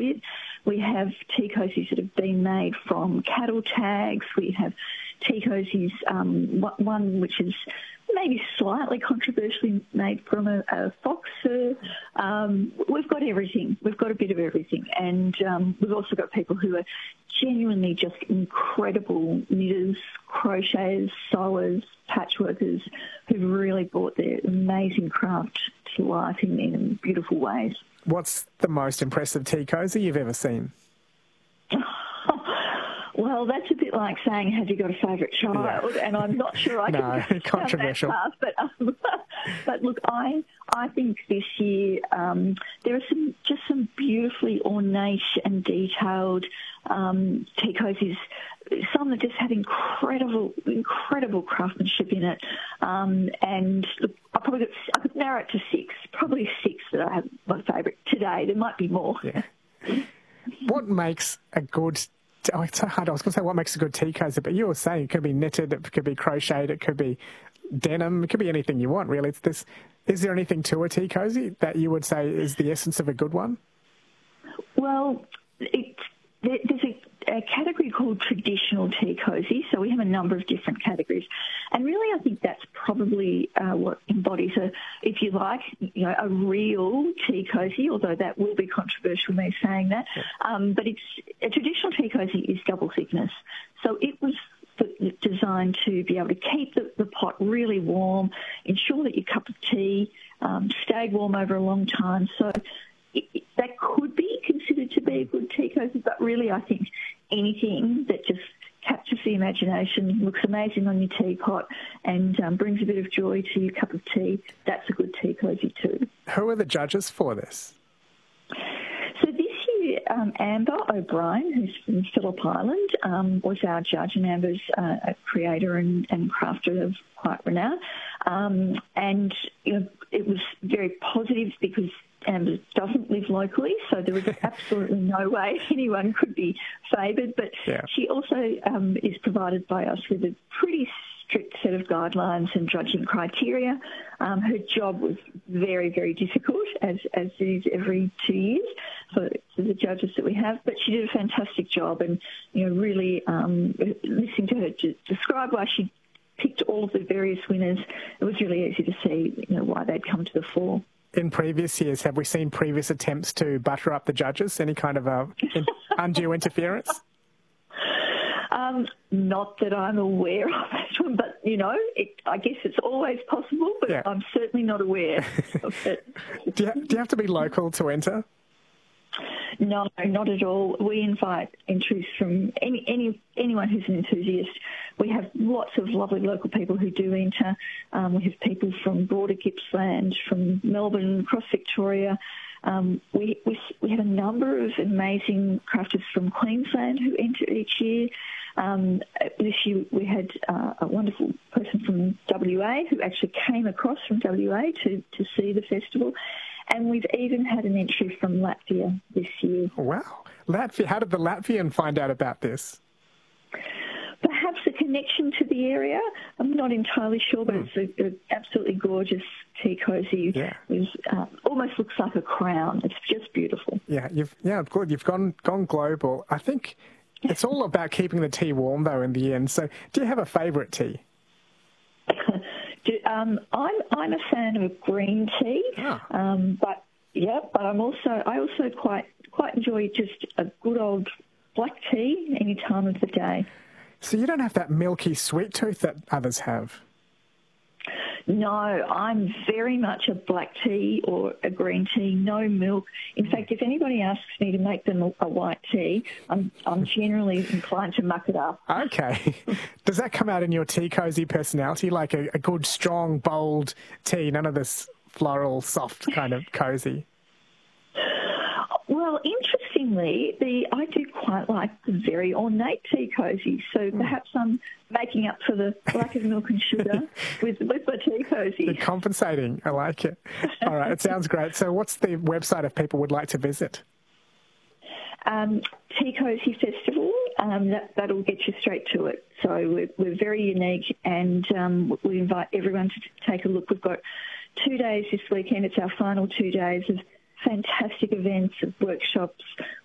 with. We have tea cozies that have been made from cattle tags. We have tea cozies, one which is maybe slightly controversially made from a fox fur. We've got everything. We've got a bit of everything. And we've also got people who are genuinely just incredible knitters, crocheters, sewers, patchworkers who've really brought their amazing craft to life in beautiful ways. What's the most impressive tea cosy you've ever seen? Well, that's a bit like saying, have you got a favourite child? Yeah. And I'm not sure I can go controversial. Down that path. But look, I think this year there are some beautifully ornate and detailed tea cozies. Some that just have incredible craftsmanship in it. And look, I could narrow it to 6, probably 6 that I have my favourite today. There might be more. Yeah. What makes a good... Oh, it's so hard. I was going to say what makes a good tea cozy, but you were saying it could be knitted, it could be crocheted, it could be denim, it could be anything you want, really. Is there anything to a tea cozy that you would say is the essence of a good one? Well, there's a category called traditional tea cozy, so we have a number of different categories. And really, I think that's probably what embodies if you like, a real tea cozy, although that will be controversial, me saying that. But a traditional tea cozy is double thickness. So it was designed to be able to keep the pot really warm, ensure that your cup of tea stayed warm over a long time. So that could be considered to be a good tea cozy, but really I think anything that just captures the imagination, looks amazing on your teapot and brings a bit of joy to your cup of tea, that's a good tea cozy too. Who are the judges for this? So this year, Amber O'Brien, who's from Phillip Island, was our judge, and Amber's a creator and crafter of quite renown. And it was very positive because Amber doesn't live locally, so there was absolutely no way anyone could be favoured. But she also is provided by us with a pretty strict set of guidelines and judging criteria. Her job was very, very difficult, as it is every 2 years for the judges that we have. But she did a fantastic job, and really listening to her to describe why she picked all of the various winners, it was really easy to see why they'd come to the fore. In previous years, have we seen previous attempts to butter up the judges? Any kind of undue interference? Not that I'm aware of, but, I guess it's always possible, but I'm certainly not aware of it. Do you have to be local to enter? No, not at all. We invite entries from anyone who's an enthusiast. We have lots of lovely local people who do enter. We have people from broader Gippsland, from Melbourne, across Victoria. We have a number of amazing crafters from Queensland who enter each year. This year we had a wonderful person from WA who actually came across from WA to see the festival. And we've even had an entry from Latvia this year. Wow. Latvia. How did the Latvian find out about this? Perhaps a connection to the area. I'm not entirely sure, but it's an absolutely gorgeous tea cozy. Yeah. It almost looks like a crown. It's just beautiful. Yeah, good. You've gone global. I think it's all about keeping the tea warm, though, in the end. So do you have a favourite tea? I'm a fan of green tea, but I also quite enjoy just a good old black tea any time of the day. So you don't have that milky sweet tooth that others have? No, I'm very much a black tea or a green tea, no milk. In fact, if anybody asks me to make them a white tea, I'm generally inclined to muck it up. Okay. Does that come out in your tea cozy personality, like a good, strong, bold tea, none of this floral, soft kind of cozy? Well, interestingly, I do quite like the very ornate tea cozy. So perhaps I'm making up for the lack of milk and sugar with my tea cozy. You're compensating. I like it. All right, it sounds great. So what's the website if people would like to visit? Tea Cozy Festival, that'll get you straight to it. So we're very unique, and we invite everyone to take a look. We've got 2 days this weekend. It's our final 2 days of fantastic events, of workshops,